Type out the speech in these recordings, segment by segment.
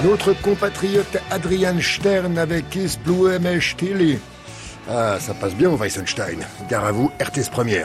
Notre compatriote Adrian Stern avec Es Blume Stille. Ah, ça passe bien au Weissenstein. Gare à vous, RTS Première.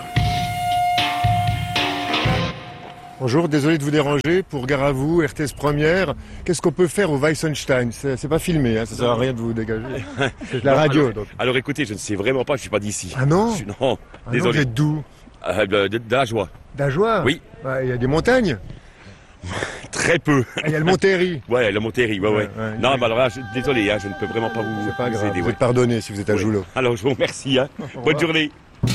Bonjour, désolé de vous déranger. Pour Gare à vous, RTS Première, qu'est-ce qu'on peut faire au Weissenstein? C'est pas filmé, hein, ça sert à rien de vous dégager. C'est de la radio. Alors écoutez, je ne sais vraiment pas, je suis pas d'ici. Ah non? Non, désolé. Vous êtes d'où? De la joie. D'Ajoie? Oui. Il y a des montagnes? Très peu. Il y a le Montéry. Ouais, le Montéry, ouais. Non, mais alors là, désolé, hein, je ne peux vraiment pas vous, C'est pas grave, aider. vous êtes pardonné si vous êtes à Joulot. Alors je vous remercie, hein. Bonne journée.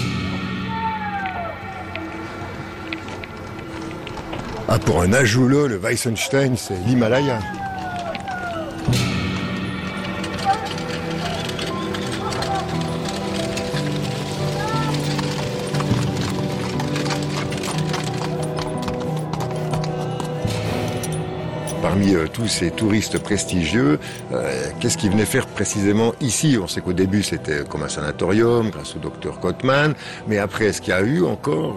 Ah, pour un Ajoulot, le Weissenstein, c'est l'Himalaya. Parmi tous ces touristes prestigieux, qu'est-ce qu'ils venaient faire précisément ici? On sait qu'au début c'était comme un sanatorium grâce au docteur Kottmann, mais après est-ce qu'il y a eu encore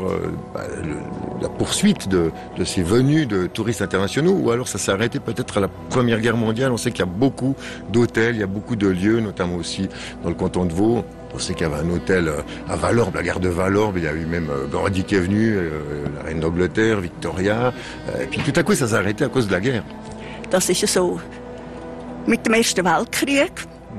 la poursuite de ces venues de touristes internationaux, ou alors ça s'est arrêté peut-être à la Première Guerre mondiale? On sait qu'il y a beaucoup d'hôtels, il y a beaucoup de lieux, notamment aussi dans le canton de Vaud. On sait qu'il y avait un hôtel à Valorbe, la gare de Valorbe, il y a eu même Gandhi qui est venu, la reine d'Angleterre, Victoria, et puis tout à coup ça s'est arrêté à cause de la guerre. Das ist so. Mit dem Ersten Weltkrieg.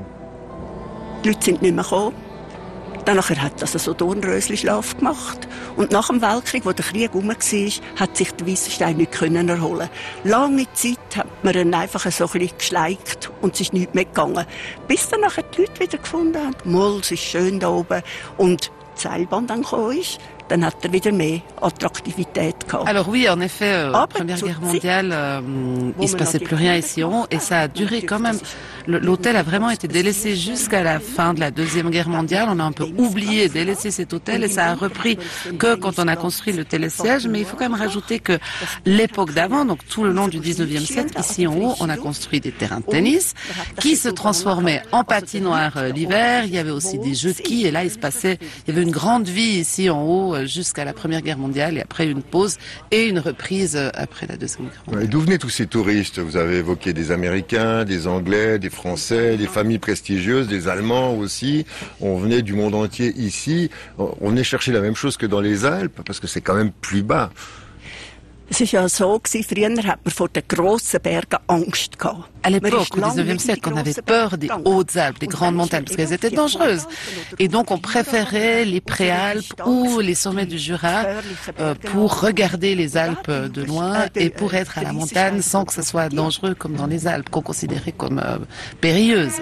Die Leute sind nicht mehr gekommen. Danach hat das so Dornrösli-Schlaf gemacht. Und nach dem Weltkrieg, wo der Krieg rum war, hat sich der Weissenstein nicht erholen. Lange Zeit hat man ihn einfach so ein bisschen geschleicht und es ist nichts mehr gegangen. Bis dann nachher die Leute wieder gefunden haben, Moll, es ist schön da oben. Und die Seilbahn dann gekommen ist, dann hat er wieder mehr Attraktivität gehabt. Alors oui, en effet, Première Guerre mondiale, il se passait plus rien ici en haut et ça a duré quand même. L'hôtel a vraiment été délaissé jusqu'à la fin de la Deuxième Guerre mondiale. On a un peu oublié, délaissé cet hôtel et ça a repris que quand on a construit le télésiège. Mais il faut quand même rajouter que l'époque d'avant, donc tout le long du 19e siècle, ici en haut, on a construit des terrains de tennis qui se transformaient en patinoire l'hiver. Il y avait aussi des jeux de quilles et là il y avait une grande vie ici en haut jusqu'à la Première Guerre mondiale et après une pause et une reprise après la Deuxième Guerre mondiale. D'où venaient tous ces touristes? Vous avez évoqué des Américains, des Anglais, des Français, des familles prestigieuses, des Allemands aussi. On venait du monde entier ici. On venait chercher la même chose que dans les Alpes parce que c'est quand même plus bas. Es war ja so, früher hat man vor den grossen Bergen Angst gehabt. À l'époque, au 19e siècle, on avait peur des Hautes-Alpes, des grandes montagnes, parce qu'elles étaient dangereuses. Et donc, on préférait les Préalpes ou les sommets du Jura pour regarder les Alpes de loin et pour être à la montagne sans que ce soit dangereux comme dans les Alpes, qu'on considérait comme périlleuses.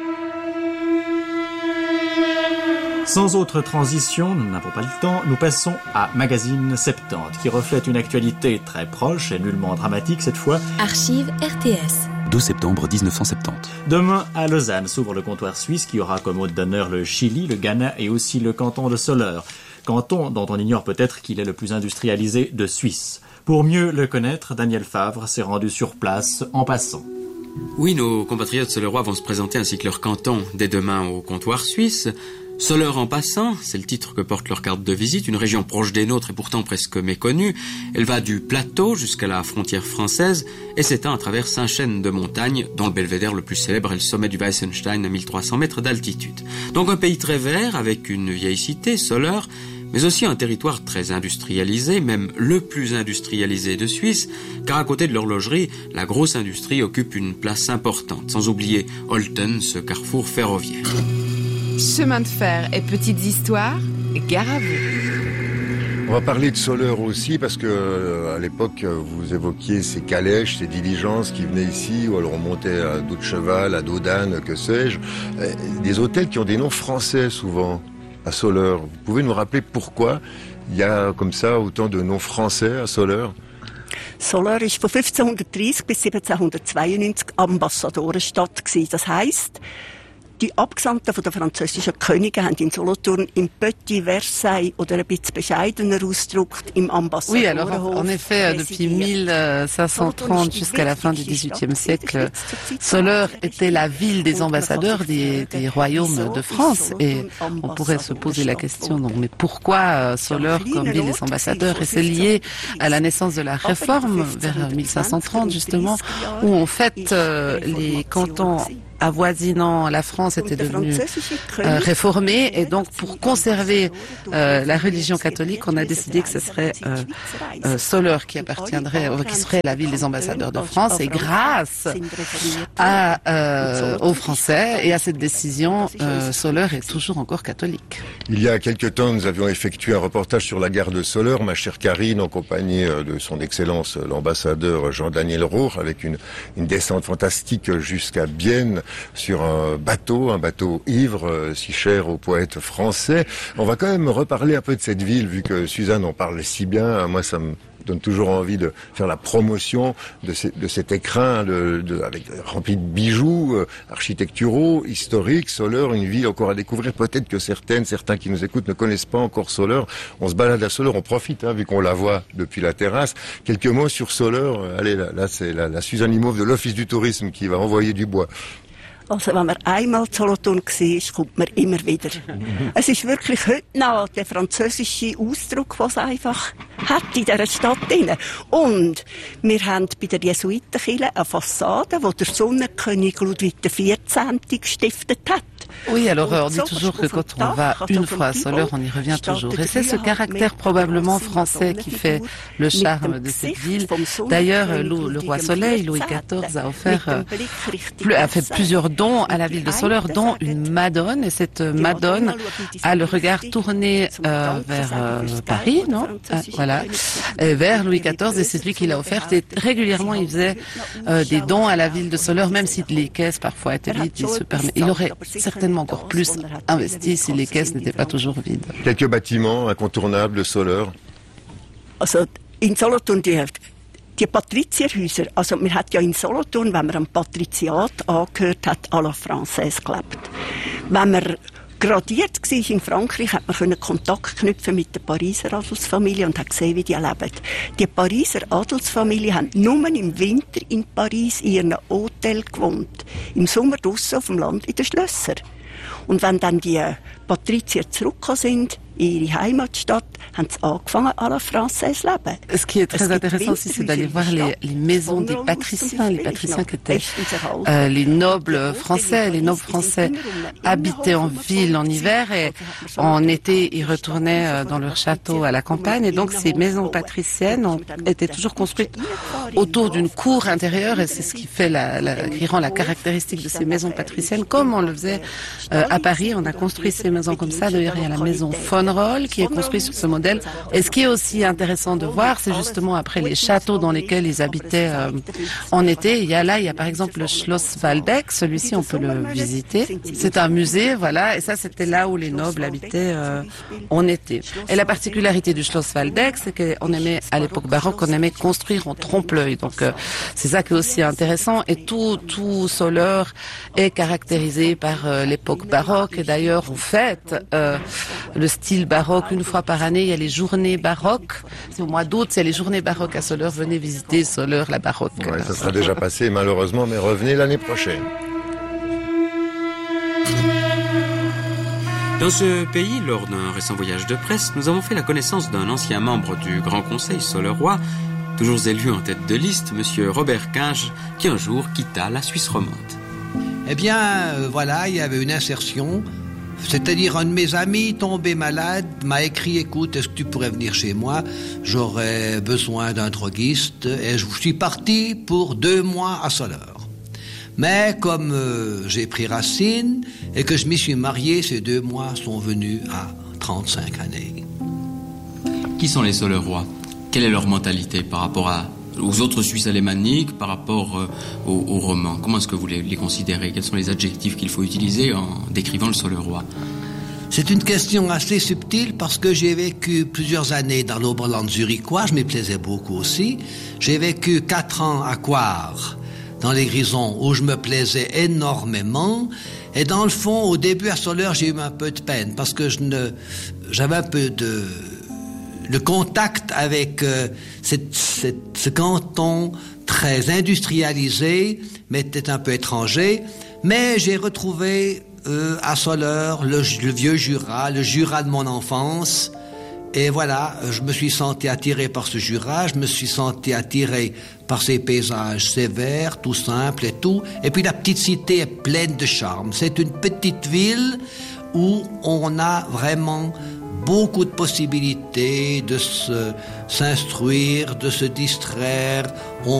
Sans autre transition, nous n'avons pas le temps, nous passons à Magazine 70, qui reflète une actualité très proche et nullement dramatique cette fois. Archives RTS. 2 septembre 1970. Demain, à Lausanne, s'ouvre le comptoir suisse qui aura comme hôte d'honneur le Chili, le Ghana et aussi le canton de Soleure. Canton dont on ignore peut-être qu'il est le plus industrialisé de Suisse. Pour mieux le connaître, Daniel Favre s'est rendu sur place en passant. Oui, nos compatriotes solerois vont se présenter ainsi que leur canton dès demain au comptoir suisse. Soleure en passant, c'est le titre que porte leur carte de visite, une région proche des nôtres et pourtant presque méconnue. Elle va du plateau jusqu'à la frontière française et s'étend à travers 5 chaînes de montagnes, dont le belvédère le plus célèbre est le sommet du Weissenstein à 1300 mètres d'altitude. Donc un pays très vert avec une vieille cité, Soleure, mais aussi un territoire très industrialisé, même le plus industrialisé de Suisse, car à côté de l'horlogerie, la grosse industrie occupe une place importante, sans oublier Olten, ce carrefour ferroviaire. Chemin de fer et petites histoires, Gare à vous. On va parler de Soleure aussi parce que à l'époque vous évoquiez ces calèches, ces diligences qui venaient ici, ou alors on montait à dos de cheval, à dos d'âne, que sais-je. Des hôtels qui ont des noms français souvent à Soleure. Vous pouvez nous rappeler pourquoi il y a comme ça autant de noms français à Soleure? Soleure war von 1530 bis 1792 Ambassadorenstadt. Das heisst, Die Abgesandten von der französischen Könige haben in Solothurn im Petit Versailles oder ein bisschen bescheidener ausgedrückt im Ambassadorhof. Oui, alors en effet, depuis 1530 jusqu'à la fin du XVIIIe siècle, Soleure était la ville des ambassadeurs des royaumes de France. Et on pourrait se poser la question, donc, mais pourquoi Soleure comme ville des ambassadeurs? Et c'est lié à la naissance de la Réforme vers 1530 justement, où en fait les cantons avoisinant la France était devenu réformée, et donc pour conserver la religion catholique, on a décidé que ce serait Soleure qui serait la ville des ambassadeurs de France, et grâce aux Français et à cette décision, Soleure est toujours encore catholique. Il y a quelque temps, nous avions effectué un reportage sur la gare de Soleure, ma chère Karine, en compagnie de son Excellence l'ambassadeur Jean-Daniel Roure, avec une descente fantastique jusqu'à Bienne, sur un bateau ivre, si cher aux poètes français. On va quand même reparler un peu de cette ville, vu que Suzanne en parle si bien. Moi, ça me donne toujours envie de faire la promotion de cet écrin rempli de bijoux architecturaux, historiques. Soleure, une ville encore à découvrir. Peut-être que certains qui nous écoutent ne connaissent pas encore Soleure. On se balade à Soleure, on profite, vu qu'on la voit depuis la terrasse. Quelques mots sur Soleure. Allez, là c'est la Suzanne Imhoff de l'Office du Tourisme qui va envoyer du bois. Also, wenn man einmal in Solothurn war, kommt man immer wieder. Es ist wirklich heute noch der französische Ausdruck, was es einfach hat in dieser Stadt drin. Und wir haben bei der Jesuitenkirche eine Fassade, die der Sonnenkönig Ludwig XIV gestiftet hat. Oui, alors on dit toujours que quand on va une fois à Soleure, on y revient toujours. Et c'est ce caractère probablement français qui fait le charme de cette ville. D'ailleurs, le roi Soleil, Louis XIV, a fait plusieurs dons à la ville de Soleure, dont une Madone. Et cette Madone a le regard tourné vers Paris, non? Voilà, vers Louis XIV, et c'est lui qui l'a offerte. Et régulièrement, il faisait des dons à la ville de Soleure, même si les caisses parfois étaient vides. Il aurait certainement encore plus investi si les caisses n'étaient pas toujours vides. Quelques bâtiments incontournables de Soleure. Also in Solothurn die Patrizierhäuser, also man hat ja in Solothurn, wenn man am Patriziat angehört hat, à la Française gelebt. Wenn man gradiert war in Frankreich, hat man Kontakt knüpfen mit der Pariser Adelsfamilie und hat gesehen, wie die leben. Die Pariser Adelsfamilie haben nur im Winter in Paris in ihrem Hotel gewohnt. Im Sommer draussen auf dem Land in den Schlössern. Und wenn dann die Patrizier zurückgekommen sind in ihre Heimatstadt, haben sie angefangen, à la Française leben. Ce qui est très intéressant aussi, c'est d'aller voir les maisons des patriciens. Les patriciens qui étaient les nobles français. Les nobles français habitaient en ville en hiver, et en été, ils retournaient dans leur château à la campagne. Et donc, ces maisons patriciennes ont été toujours construites autour d'une cour intérieure, et c'est ce qui fait qui rend la caractéristique de ces maisons patriciennes, comme on le faisait à Paris. On a construit ces maisons comme ça. D'ailleurs, il y a la maison Fonroll qui est construite sur ce modèle. Et ce qui est aussi intéressant de voir, c'est justement après les châteaux dans lesquels ils habitaient en été. Il y a par exemple le Schloss Waldeck. Celui-ci, on peut le visiter. C'est un musée, voilà. Et ça, c'était là où les nobles habitaient en été. Et la particularité du Schloss Waldeck, c'est qu'on aimait, à l'époque baroque, on aimait construire en trompe-l'œil. Donc, c'est ça qui est aussi intéressant. Et tout Soleure est caractérisé par l'époque baroque. Et d'ailleurs, on fête le style baroque une fois par année. Il y a les journées baroques. C'est au mois d'août, c'est les journées baroques à Soleure. Venez visiter Soleure, la baroque. Ouais, ça sera déjà passé malheureusement, mais revenez l'année prochaine. Dans ce pays, lors d'un récent voyage de presse, nous avons fait la connaissance d'un ancien membre du Grand Conseil soleurois, toujours élu en tête de liste, monsieur Robert Quinge, qui un jour quitta la Suisse romande. Eh bien, voilà, il y avait une insertion. C'est-à-dire, un de mes amis tombé malade m'a écrit, écoute, est-ce que tu pourrais venir chez moi? J'aurais besoin d'un droguiste. Et je suis parti pour 2 mois à Soleure. Mais comme j'ai pris racine et que je m'y suis marié, ces 2 mois sont venus à 35 années. Qui sont les Soleurois? Quelle est leur mentalité par rapport aux autres Suisses alémaniques, par rapport aux Romans? Comment est-ce que vous les considérez? Quels sont les adjectifs qu'il faut utiliser en décrivant le Soleurois? C'est une question assez subtile parce que j'ai vécu plusieurs années dans l'Oberland zurichois, je m'y plaisais beaucoup aussi. J'ai vécu 4 ans à Coire, dans les Grisons, où je me plaisais énormément. Et dans le fond, au début à Soleure, j'ai eu un peu de peine parce que j'avais un peu le contact avec ce canton très industrialisé, mais était un peu étranger. Mais j'ai retrouvé à Soleure le vieux Jura, le Jura de mon enfance. Et voilà, je me suis senti attiré par ce Jura, je me suis senti attiré par ces paysages sévères, tout simples et tout. Et puis la petite cité est pleine de charme. C'est une petite ville où on a vraiment beaucoup de possibilités de s'instruire, de se distraire.